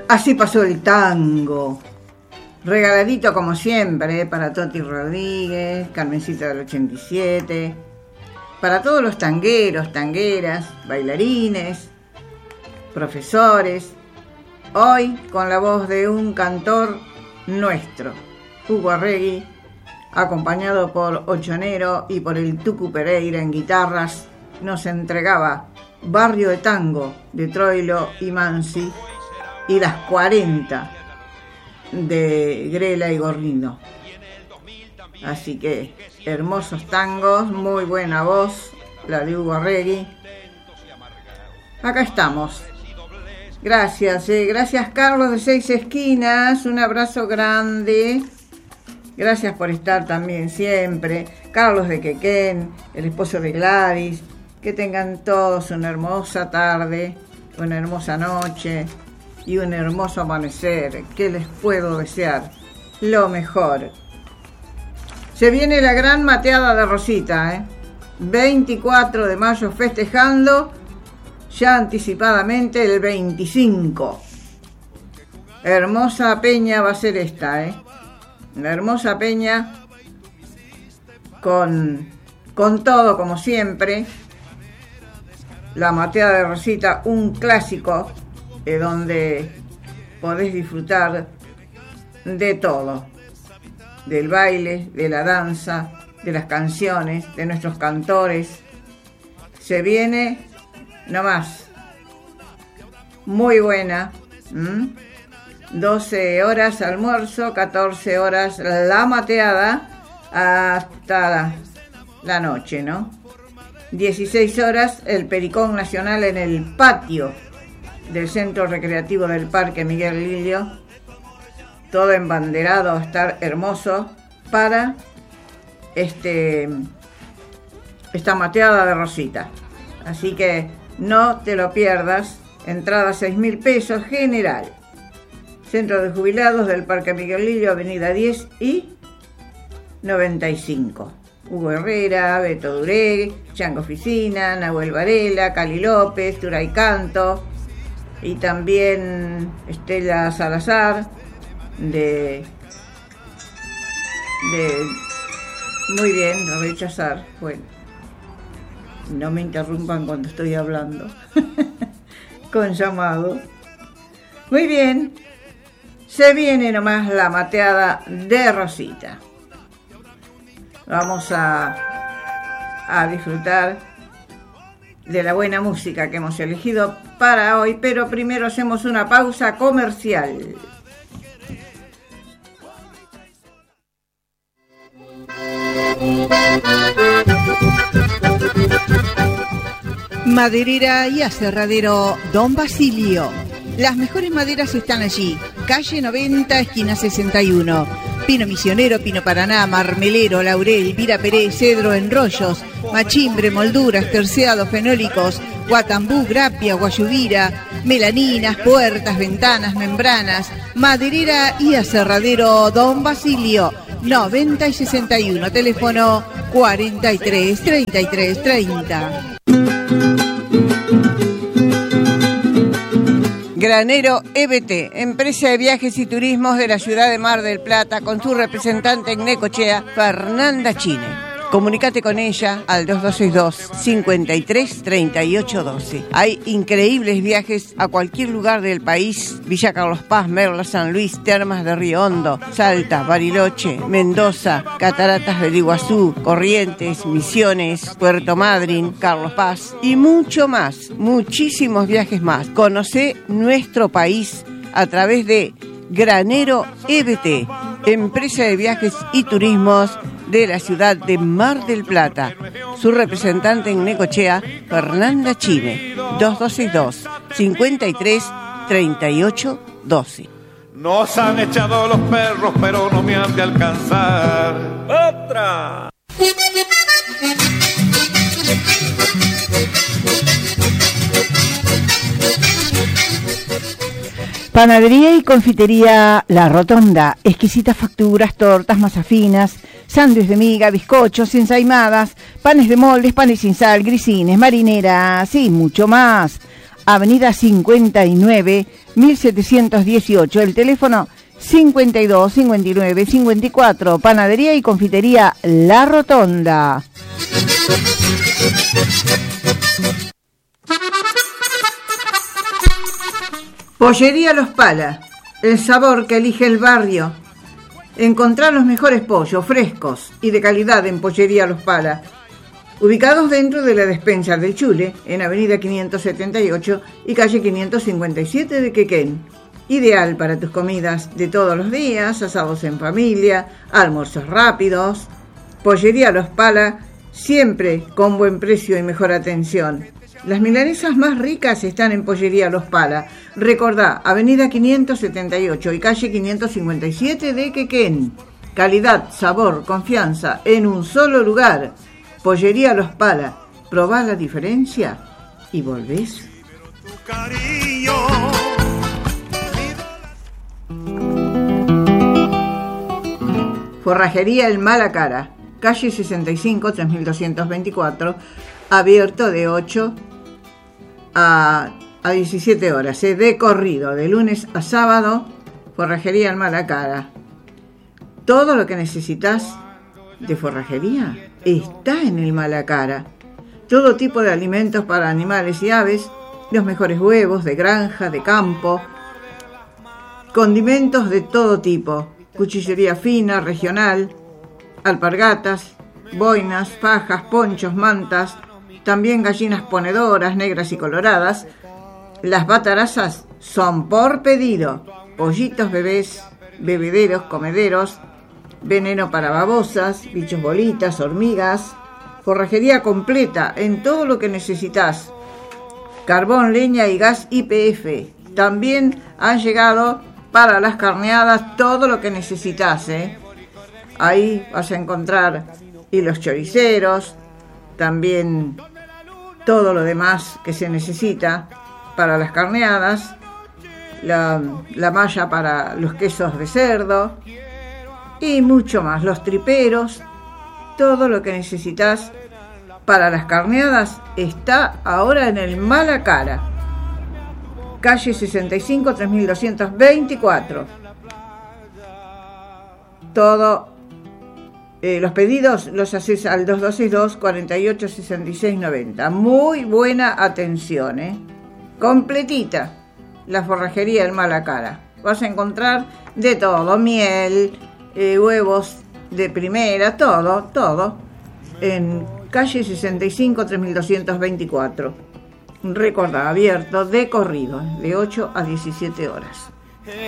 Así pasó el tango. Regaladito como siempre para Toti Rodríguez, Carmencita del 87, para todos los tangueros, tangueras, bailarines, profesores. Hoy con la voz de un cantor nuestro, Hugo Arregui, acompañado por Ochonero y por el Tucu Pereira en guitarras, nos entregaba Barrio de Tango de Troilo y Mansi y las 40 de Grela y Gorlino. Así que hermosos tangos, muy buena voz la de Hugo Arregui. Acá estamos. Gracias, gracias Carlos de Seis Esquinas, un abrazo grande. Gracias por estar también siempre. Carlos de Quequén, el esposo de Gladys. Que tengan todos una hermosa tarde, una hermosa noche y un hermoso amanecer. ¿Qué les puedo desear? Lo mejor. Se viene la gran mateada de Rosita, 24 de mayo festejando, ya anticipadamente el 25. Hermosa peña va a ser esta, La hermosa peña con todo como siempre. La mateada de Rosita, un clásico donde podés disfrutar de todo, del baile, de la danza, de las canciones, de nuestros cantores. Se viene nomás, muy buena. 12 horas almuerzo, 14 horas la mateada hasta la noche, ¿no? 16 horas el Pericón Nacional en el patio del Centro Recreativo del Parque Miguel Lillo. Todo embanderado, a estar hermoso para esta mateada de Rosita. Así que no te lo pierdas. Entrada 6.000 pesos general. Centro de Jubilados del Parque Miguel Lillo, Avenida 10 y 95. Hugo Herrera, Beto Duré, Chango Oficina, Nahuel Varela, Cali López, Turay Canto y también Estela Salazar de muy bien, rechazar. Bueno, no me interrumpan cuando estoy hablando. Con llamado. Muy bien. Se viene nomás la mateada de Rosita. Vamos a disfrutar de la buena música que hemos elegido para hoy, pero primero hacemos una pausa comercial. Maderera y aserradero Don Basilio. Las mejores maderas están allí. Calle 90, esquina 61. Pino misionero, pino paraná, marmelero, laurel, vira peré, cedro, enrollos, machimbre, molduras, terciados, fenólicos, guatambú, grapia, guayubira, melaninas, puertas, ventanas, membranas. Maderera y aserradero Don Basilio. 90 y 61. Teléfono 43 33 30. Granero EBT, empresa de viajes y turismos de la ciudad de Mar del Plata, con su representante en Necochea, Fernanda Chine. Comunicate con ella al 2262-533812. Hay increíbles viajes a cualquier lugar del país: Villa Carlos Paz, Merla, San Luis, Termas de Río Hondo, Salta, Bariloche, Mendoza, Cataratas del Iguazú, Corrientes, Misiones, Puerto Madryn, Carlos Paz y mucho más, muchísimos viajes más. Conocé nuestro país a través de Granero EBT, empresa de viajes y turismos de la ciudad de Mar del Plata. Su representante en Necochea, Fernanda Chine. 2262-533812. Nos han echado los perros, pero no me han de alcanzar. ¡Otra! Panadería y confitería La Rotonda. Exquisitas facturas, tortas, masas finas, sándwiches de miga, bizcochos, ensaimadas, panes de moldes, panes sin sal, grisines, marineras y mucho más. Avenida 59, 1718. El teléfono 52 59 54. Panadería y confitería La Rotonda. Pollería Los Pala, el sabor que elige el barrio. Encontrar los mejores pollos frescos y de calidad en Pollería Los Pala, ubicados dentro de la despensa del Chule, en Avenida 578 y calle 557 de Quequén. Ideal para tus comidas de todos los días, asados en familia, almuerzos rápidos. Pollería Los Pala, siempre con buen precio y mejor atención. Las milanesas más ricas están en Pollería Los Pala. Recordá, Avenida 578 y calle 557 de Quequén. Calidad, sabor, confianza en un solo lugar. Pollería Los Pala. Probá la diferencia y volvés. Forrajería El Malacara, calle 65, 3224, abierto de 8 a 17 horas, de corrido, de lunes a sábado. Forrajería El Malacara. Todo lo que necesitas de forrajería está en El Malacara. Todo tipo de alimentos para animales y aves, los mejores huevos de granja, de campo, condimentos de todo tipo, cuchillería fina, regional, alpargatas, boinas, fajas, ponchos, mantas, también gallinas ponedoras, negras y coloradas. Las batarazas son por pedido, pollitos bebés, bebederos, comederos, veneno para babosas, bichos bolitas, hormigas, forrajería completa en todo lo que necesitas. Carbón, leña y gas YPF. También han llegado para las carneadas todo lo que necesitas, Ahí vas a encontrar hilos choriceros, también todo lo demás que se necesita para las carneadas, la malla para los quesos de cerdo y mucho más, los triperos. Todo lo que necesitas para las carneadas está ahora en El Malacara, calle 65, 3224. Todo, los pedidos los haces al 2262 48 66 90. Muy buena atención, completita la forrajería El Malacara. Vas a encontrar de todo, miel, huevos de primera, todo, en calle 65, 3224. Recordá, abierto de corrido, de 8 a 17 horas.